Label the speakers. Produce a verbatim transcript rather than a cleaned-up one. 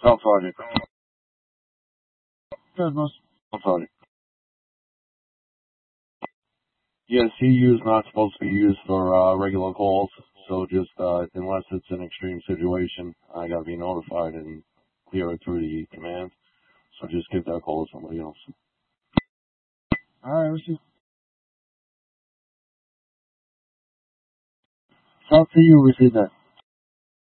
Speaker 1: South Sergeant.
Speaker 2: Good, boss.
Speaker 1: South Sergeant. Yeah, C U is not supposed to be used for uh, regular calls, so just uh, unless it's an extreme situation, I gotta be notified and clear it through the command. So just give that call to somebody else.
Speaker 2: All right, receive.
Speaker 1: South C U, receive that.